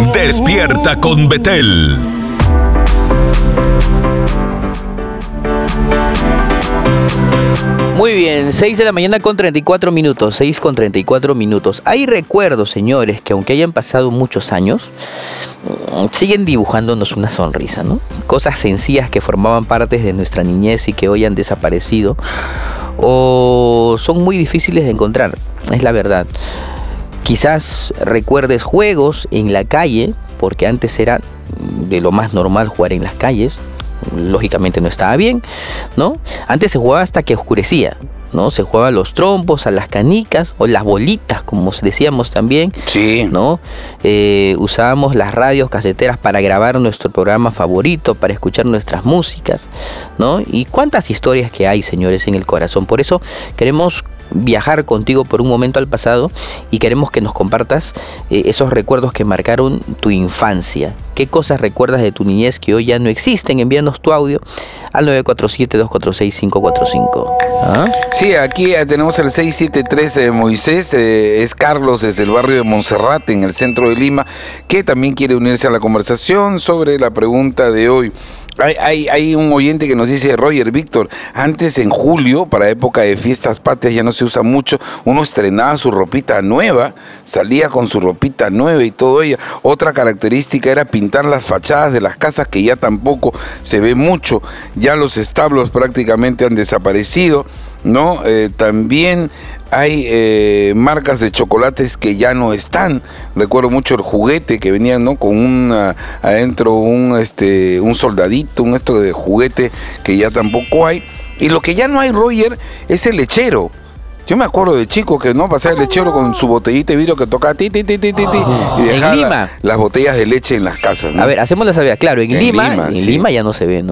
Despierta con Betel. Muy bien, 6 de la mañana con 34 minutos, 6 con 34 minutos. Hay recuerdos, señores, que aunque hayan pasado muchos años, siguen dibujándonos una sonrisa, ¿no? Cosas sencillas que formaban parte de nuestra niñez y que hoy han desaparecido o son muy difíciles de encontrar, es la verdad. Quizás recuerdes juegos en la calle, porque antes era de lo más normal jugar en las calles. Lógicamente no estaba bien, ¿no? Antes se jugaba hasta que oscurecía, ¿no? Se jugaban los trompos, a las canicas o las bolitas, como decíamos también. Sí. ¿No? Usábamos las radios caseteras para grabar nuestro programa favorito, para escuchar nuestras músicas, ¿no? Y cuántas historias que hay, señores, en el corazón. Por eso queremos viajar contigo por un momento al pasado y queremos que nos compartas esos recuerdos que marcaron tu infancia. ¿Qué cosas recuerdas de tu niñez que hoy ya no existen? Envíanos tu audio al 947-246-545. ¿Ah? Sí, aquí tenemos el 673 Moisés, es Carlos desde el barrio de Monserrate, en el centro de Lima, que también quiere unirse a la conversación sobre la pregunta de hoy. Hay un oyente que nos dice: Roger, Víctor, antes en julio, para época de fiestas patrias, ya no se usa mucho, uno estrenaba su ropita nueva, salía con su ropita nueva y todo ello. Otra característica era pintar las fachadas de las casas, que ya tampoco se ve mucho, ya los establos prácticamente han desaparecido, ¿no? También hay marcas de chocolates que ya no están. Recuerdo mucho el juguete que venía, ¿no? Con adentro un soldadito, un esto de juguete, que ya tampoco hay. Y lo que ya no hay, Roger, es el lechero. Yo me acuerdo de chico que no pasaba el lechero con su botellita de vidrio que tocaba ti, y dejaba en Lima las botellas de leche en las casas, ¿no? A ver, hacemos la salvedad. Claro, en Lima ya no se ve, ¿no?